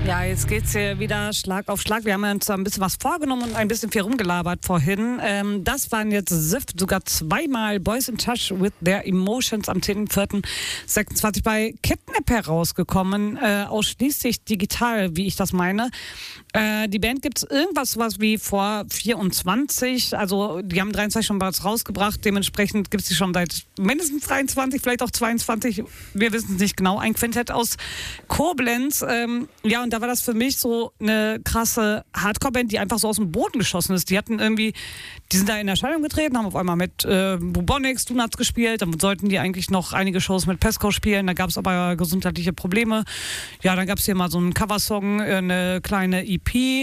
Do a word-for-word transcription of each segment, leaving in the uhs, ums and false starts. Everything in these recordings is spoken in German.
Ja, jetzt geht's hier wieder Schlag auf Schlag. Wir haben uns ein bisschen was vorgenommen und ein bisschen viel rumgelabert vorhin. Ähm, das waren jetzt S I F, sogar zweimal Boys in Touch with Their Emotions am zehnten vierten sechsundzwanzig bei Kidnap herausgekommen. Äh, ausschließlich digital, wie ich das meine. Äh, die Band gibt's irgendwas was wie vor vierundzwanzig. Also die haben dreiundzwanzig schon bereits rausgebracht. Dementsprechend gibt's die schon seit mindestens dreiundzwanzig, vielleicht auch zweiundzwanzig. Wir wissen es nicht genau. Ein Quintett aus Koblenz. Ähm, ja, und da war das für mich so eine krasse Hardcore-Band, die einfach so aus dem Boden geschossen ist. Die hatten irgendwie, die sind da in Erscheinung getreten, haben auf einmal mit äh, Bubonics, Donuts gespielt. Dann sollten die eigentlich noch einige Shows mit Pesco spielen. Da gab es aber gesundheitliche Probleme. Ja, dann gab es hier mal so einen Coversong, eine kleine E P.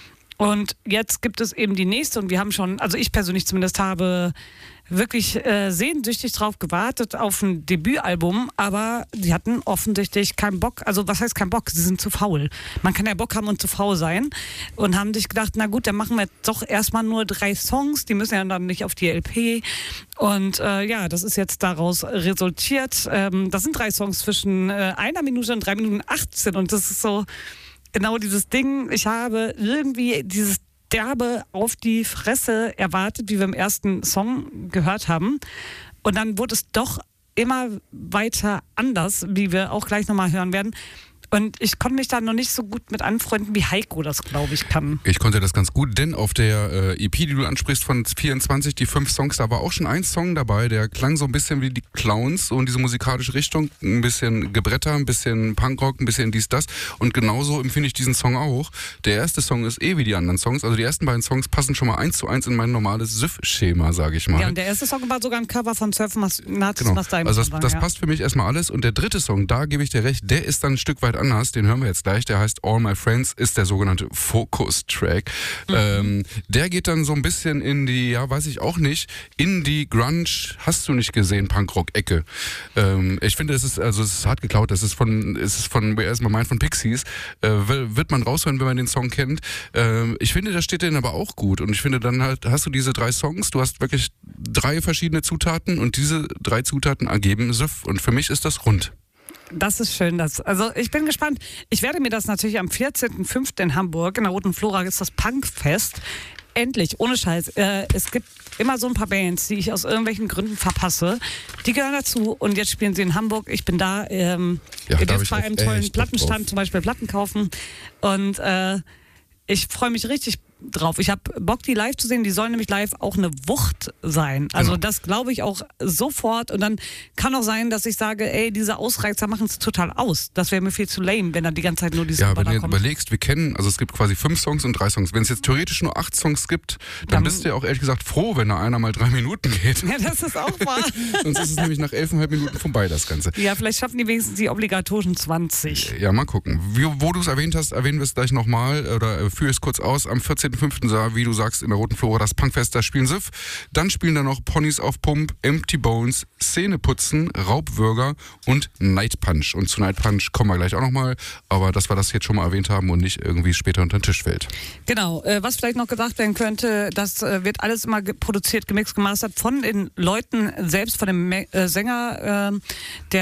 Und jetzt gibt es eben die nächste und wir haben schon, also ich persönlich zumindest habe wirklich äh, sehnsüchtig drauf gewartet auf ein Debütalbum, aber die hatten offensichtlich keinen Bock. Also was heißt kein Bock? Sie sind zu faul. Man kann ja Bock haben und zu faul sein und haben sich gedacht, na gut, dann machen wir doch erstmal nur drei Songs, die müssen ja dann nicht auf die L P. Und äh, ja, das ist jetzt daraus resultiert. Ähm, das sind drei Songs zwischen äh, einer Minute und drei Minuten achtzehn und das ist so genau dieses Ding. Ich habe irgendwie dieses derbe auf die Fresse erwartet, wie wir im ersten Song gehört haben. Und dann wurde es doch immer weiter anders, wie wir auch gleich nochmal hören werden. Und ich konnte mich da noch nicht so gut mit anfreunden, wie Heiko das, glaube ich, kann. Ich konnte das ganz gut, denn auf der äh, E P, die du ansprichst, von vierundzwanzig, die fünf Songs, da war auch schon ein Song dabei, der klang so ein bisschen wie die Clowns und diese musikalische Richtung, ein bisschen Gebretter, ein bisschen Punkrock, ein bisschen dies, das. Und genauso empfinde ich diesen Song auch. Der erste Song ist eh wie die anderen Songs, also die ersten beiden Songs passen schon mal eins zu eins in mein normales S I F-Schema, sage ich mal. Ja, und der erste Song war sogar ein Cover von Surfen Nazis genau. Must-Die. Also das, das ja. passt für mich erstmal alles. Und der dritte Song, da gebe ich dir recht, der ist dann ein Stück weit anders, den hören wir jetzt gleich, der heißt All My Friends, ist der sogenannte Focus-Track. Mhm. Ähm, der geht dann so ein bisschen in die, ja, weiß ich auch nicht, in die Grunge, hast du nicht gesehen, Punkrock-Ecke. Ähm, ich finde, es ist, also es ist hart geklaut, das ist von, es ist von, erstmal mein von Pixies, äh, wird man raushören, wenn man den Song kennt. Ähm, ich finde, das steht denen aber auch gut und ich finde, dann halt, hast du diese drei Songs, du hast wirklich drei verschiedene Zutaten und diese drei Zutaten ergeben S I F und für mich ist das rund. Das ist schön. Das, also ich bin gespannt. Ich werde mir das natürlich am vierzehnten fünften in Hamburg, in der Roten Flora, ist das Punkfest. Endlich, ohne Scheiß. Äh, es gibt immer so ein paar Bands, die ich aus irgendwelchen Gründen verpasse. Die gehören dazu und jetzt spielen sie in Hamburg. Ich bin da. Ähm, ja, ich jetzt bei einem tollen Plattenstand drauf. zum Beispiel Platten kaufen und äh, ich freue mich richtig drauf. Ich habe Bock, die live zu sehen. Die sollen nämlich live auch eine Wucht sein. Also genau. Das glaube ich auch sofort. Und dann kann auch sein, dass ich sage, ey, diese Ausreizer machen es total aus. Das wäre mir viel zu lame, wenn dann die ganze Zeit nur diese Ja, wenn du kommen. überlegst, wir kennen, also es gibt quasi fünf Songs und drei Songs. Wenn es jetzt theoretisch nur acht Songs gibt, dann ja, bist du ja auch ehrlich gesagt froh, wenn da einer mal drei Minuten geht. Ja, das ist auch wahr. Sonst ist es nämlich nach elfeinhalb Minuten vorbei, das Ganze. Ja, vielleicht schaffen die wenigstens die obligatorischen zwanzig. Ja, mal gucken. Wie, wo du es erwähnt hast, erwähnen wir es gleich nochmal oder äh, führe es kurz aus. Am vierzehnten fünften wie du sagst, in der Roten Flora das Punkfest, da spielen S I F. Dann spielen da noch Ponys auf Pump, Empty Bones, Zähneputzen, Raubwürger und Night Punch. Und zu Night Punch kommen wir gleich auch nochmal, aber dass wir das jetzt schon mal erwähnt haben und nicht irgendwie später unter den Tisch fällt. Genau, äh, was vielleicht noch gesagt werden könnte, das äh, wird alles immer ge- produziert, gemixt, gemastert von den Leuten selbst, von dem Me- äh, Sänger, äh, der